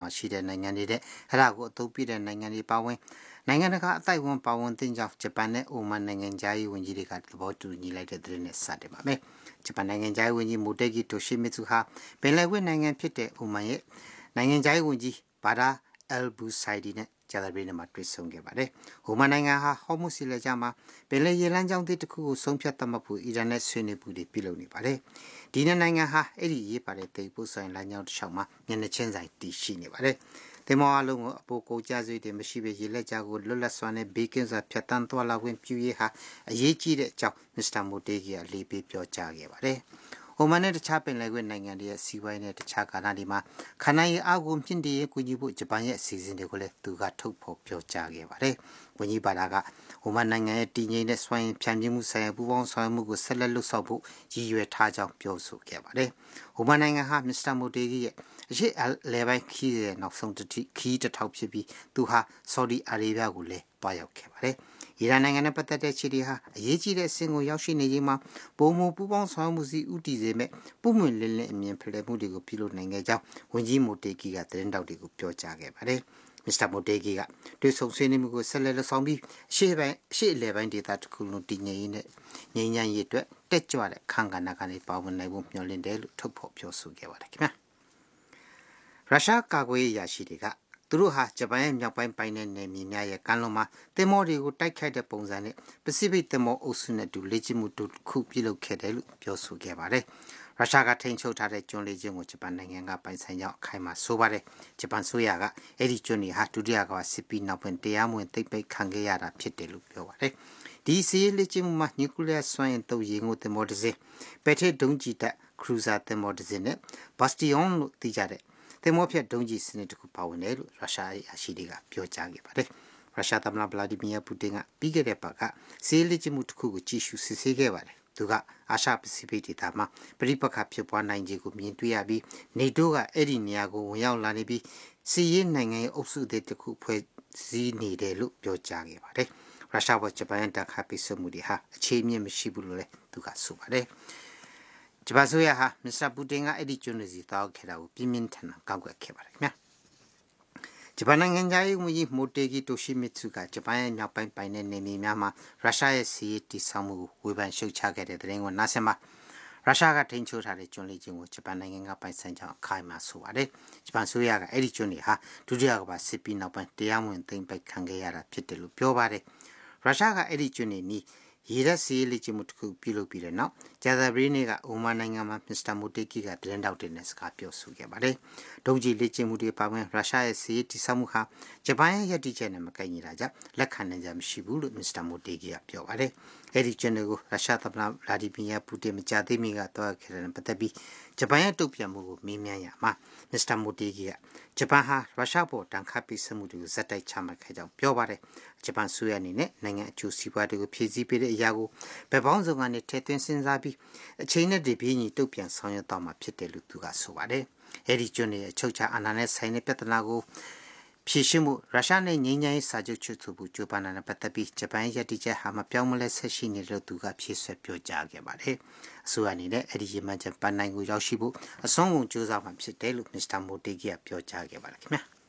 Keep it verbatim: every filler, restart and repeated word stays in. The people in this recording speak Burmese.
ရှိတဲ့နိုင်ငံတွေတဲ့အဲ့ဒါကိုအသုံးပြုတဲ့နိုင်ငံတွေပါဝင်နိုင်ငံတကာအသိုက်အဝန်းပါဝင်တဲ့ကြောင့်ဂျပန်နဲ့အိုမန်နိုင်ငံသားရေးဝန်ကြီးတွေကသဘောတူညီလိုက်တဲ့သတင်းနဲ့စတင်ပါမယ်ဂျပန်နိုင်ငံသားရေးဝန်ကြီးမိုတေဂီတိုရှိမစ်စုဟာပင်လယ်ကွေ့နိုင်ငံဖြစ်တဲ့အိုမန်ရဲ့နိုင်ငံသားရေးဝန်ကြီးဘာဒါအယ်ဘူဆိုင်ဒီနဲ့ဂျာဒဘရီနဲ့မှတွေ့ဆုံခဲ့ပါတယ်။ဟိုမန်နိုင်ငံဟာဟော်မုစီလေကြားမှာပင်လယ်ရေလမ်းကြောင်းတစ်ခုကိုဆုံးဖြတ်သတ်မှတ်ဖို့အီရန်နဲ့ဆွေးနွေးမှုတွေပြုလုပ်နေပါတယ်။ဒီနိုင်ငံဟာအဲ့ဒီရေးပါတဲ့တိတ်ပို့ဆိုင်လမ်းကြောင်းတစ်လျှောက်မှာမျက်နှာချင်းဆိုင်တည်ရှိနေပါတယ်။တင်မောအလုံးကိုအပိုကိုကြားစွေတွေမရှိဘဲရေလက်ကြားကိုလွတ်လပ်စွာနဲ့ဘေးကင်းစွာဖြတ်တန်းသွားလာခွင့်ပြုရေးဟာအရေးကြီးတဲ့အကြောင်းမစ္စတာမိုတေဂီကအလေးပေးပြောကြားခဲ့ပါတယ်။ဟိုမန်နဲ့တခြားပင်လယ်ကွေ့နိုင်ငံတွေရဲ့စီးပွားရေးနဲ့တခြားကာလတွေမှာခန္ဓာရည်အားကိုမြင့်တင်ရေးကူညီဖို့ဂျပန်ရဲ့အစီအစဉ်တွေကိုလည်းသူကထုတ်ဖော်ပြောကြားခဲ့ပါတယ်။ဝန်ကြီးဘာသာကဟိုမန်နိုင်ငံရဲ့တည်ငြိမ်တဲ့စွမ်းရည်ဖြန့်ဖြူးမှုဆိုင်ရာပူးပေါင်းဆောင်ရွက်မှုကိုဆက်လက်လှုပ်ဆောင်ဖို့ရည်ရွယ်ထားကြောင်းပြောဆိုခဲ့ပါတယ်။ဟိုမန်နိုင်ငံဟာမစ္စတာမိုတေဂီရဲ့အရှိအလဲပိုင်းခီးရဲ့နောက်ဆုံးတစ်ခီးတစ်ထောက်ဖြစ်ပြီးသူဟာဆော်ဒီအာရေဗျကိုလည်းတွားရောက်ခဲ့ပါတယ်။အီရန်နိုင်ငံနဲ့ပတ်သက်တဲ့ခြေတွေဟာအရေးကြီးတဲ့အဆင့်ကိုရောက်ရှိနေချိန်မှာပုံမူပူပေါင်းဆောင်မှုစီဥတီစေမဲ့ပုံမှန်လင်းလင်းအမြင်ဖလှယ်မှုတွေကိုပြုလုပ်နိုင်ခဲ့ကြောင်းဝန်ကြီးမိုတေဂီကသတင်းတောက်တွေကိုပြောကြားခဲ့ပါတယ်။မစ္စတာမိုတေဂီကတွေ့ဆုံဆွေးနွေးမှုကိုဆက်လက်လှဆောင်ပြီးအရှိပိုင်းအရှိအလဲပိုင်းဒေသတစ်ခုလုံးတည်ငြိမ်ရေးနဲ့ငြိမ်းချမ်းရေးအတွက်တက်ကြွတဲ့ခံကဏ္ဍကနေပါဝင်နိုင်ဖို့မျှော်လင့်တယ်လို့ထုတ်ဖော်ပြောဆိုခဲ့ပါတယ်ခင်ဗျာ။ရုရှားကာကွယ်ရေးရရှိတွေကသူတို့ဟာဂျပန်ရဲ့မြောက်ပိုင်းပိုင်းတဲ့နယ်မြေများရဲ့ကမ်းလွန်မှာတင်မောတွေကိုတိုက်ခိုက်တဲ့ပုံစံနဲ့ပစိဖိတ်တင်မောအုပ်စုနဲ့တူလေ့ကျင့်မှုတစ်ခုပြုလုပ်ခဲ့တယ်လို့ပြောဆိုခဲ့ပါတယ်။ရုရှားကထိန်းချုပ်ထားတဲ့ကျွန်းလေးချင်းကိုဂျပန်နိုင်ငံကပိုင်ဆိုင်ကြောင်းအခိုင်အမာဆိုပါတယ်။ဂျပန်ဆိုရကအဲ့ဒီကျွန်းတွေဟာဒုတိယကမ္ဘာစစ်ပြီးနောက်ပိုင်းတရားမဝင်သိမ်းပိုက်ခံခဲ့ရတာဖြစ်တယ်လို့ပြောပါတယ်။ဒီစီးလေ့ကျင့်မှုမှာနျူကလ িয়ার စွမ်းအင်သုံးရေငုပ်တင်မောတစ်စင်းပက်ထစ်ဒုံးကျည်တပ်ခရူဇာတင်မောတစ်စင်းနဲ့ဘတ်စတီယွန်လို့သိကြတဲ့တင်မောဖြတ်ဒုံးကျည်စနစ်တစ်ခုပါဝင်တယ်လို့ရုရှားအရှိတွေကပြောကြားခဲ့ပါတယ်။ရုရှားသမ္မတဗလာဒီမီယာပူတင်ကပြီးခဲ့တဲ့ပတ်ကစီးလေ့ကျင့်မှုတစ်ခုကိုကြည့်ရှုစစ်ဆေးခဲ့ပါတယ်။သူကအာရှပစိဖိတ်ဒေသမှာပြိပခါဖြစ်ပွားနိုင်ခြေကိုမြင်တွေ့ရပြီးနေတိုးကအဲ့ဒီနေရာကိုဝင်ရောက်လာနေပြီးစီးရေးနိုင်ငံရဲ့အုပ်စုတစ်ခုဖွဲ့စည်းနေတယ်လို့ပြောကြားခဲ့ပါတယ်။ရုရှားကဂျပန်တပ်ခပိစမှုတွေဟာအခြေအမြင့်မရှိဘူးလို့လည်းသူကဆိုပါတယ်။ဂျပန်ဆိုရဟာမစ္စတာပူတင်ကအဲ့ဒီကျွန်းတွေစီတောက်ခဲ့တာကိုပြင်းပြင်းထန်ထန်ကောက်ကွယ်ခဲ့ပါတယ်ခင်ဗျာဂျပန်နိုင်ငံသားရေးဝန်ကြီးမိုတေဂီတိုရှိမစ်စုကဂျပန်ရဲ့မြောက်ပိုင်းပိုင်းတဲ့နေမြေများမှာရုရှားရဲ့စီးတီဆောင်မှုဝေဖန်ရှုတ်ချခဲ့တဲ့တဲ့ရင်ကိုနားဆင်ပါရုရှားကထိန်းချုပ်ထားတဲ့ကျွန်းလေးချင်းကိုဂျပန်နိုင်ငံကပိုင်ဆိုင်ကြောင်းအခိုင်အမာဆိုပါတယ်ဂျပန်ဆိုရကအဲ့ဒီကျွန်းတွေဟာဒုတိယကမ္ဘာစစ်ပြီးနောက်ပိုင်းတရားမဝင်သိမ်းပိုက်ခံခဲ့ရတာဖြစ်တယ်လို့ပြောပါတယ်ရုရှားကအဲ့ဒီကျွန်းတွေနီးရေရက်စီးလေ့ကျင့်မှုတစ်ခုပြုလုပ်ပြီးတဲ့နောက်ဂျာဒဘရီနေကအိုမန်နိုင်ငံမှာမစ္စတာမိုတေဂီကသတင်းတောက်တဲ့နဲ့စကားပြောဆိုခဲ့ပါတယ်။ဒုံးကျည်လေ့ကျင့်မှုတွေပါဝင်ရုရှားရဲ့စီးတီဆောင်မှုဟာဂျပန်ရဲ့ရည်တည်ချက်နဲ့မကိုက်ညီတာကြောင့်လက်ခံနိုင်ကြမရှိဘူးလို့မစ္စတာမိုတေဂီကပြောပါတယ်။အဲ့ဒီကျွန်းတွေကိုရုရှားသမ္မတဗလာဒီမီယာပူတင်မကြာသေးမီကတော့ခဲ့တဲ့ပတ်သက်ပြီးဂျပန်ရဲ့တုံ့ပြန်မှုကိုမေးမြန်းရမှာမစ္စတာမိုတေဂီကဂျပန်ဟာရုရှားပေါ်တန်ခတ်ပိတ်ဆို့မှုတွေကိုဇက်တိုက်ချမှတ်ခဲ့ကြောင်းပြောပါတယ်။ဂျပန်ဆိုရအနေနဲ့နိုင်ငံအကျိုးစီးပွားတွေကိုဖြည့်ဆည်းပေးတဲ့အရာကိုဘယ်ပေါင်းစုံကနေထည့်သွင်းစဉ်းစားပြီးအချိန်နဲ့ဒီပြီးညီတုံ့ပြန်ဆောင်ရွက်တော့မှာဖြစ်တယ်လို့သူကဆိုပါတယ်။အဲဒီကျွန်းရဲ့အချုပ်ချာအာဏာနဲ့ဆိုင်တဲ့ပြဿနာကိုဖြေရှင်းမှုရုရှားနဲ့ငြိမ်းချမ်းရေးစာချုပ်ချုပ်ဆိုဖို့ကြိုးပမ်းတာနဲ့ပတ်သက်ပြီးဂျပန်ရဲ့ရည်တည်ချက်ဟာမပြောင်းမလဲဆက်ရှိနေလို့သူကဖြည့်ဆွက်ပြောကြားခဲ့ပါတယ်။အစိုးရအနေနဲ့အဲဒီရည်မှန်းချက်ပန်းနိုင်ကိုရောက်ရှိဖို့အဆုံးကုန်ကြိုးစားမှာဖြစ်တယ်လို့မစ္စတာမိုတေဂီကပြောကြားခဲ့ပါတယ်ခင်ဗျာ။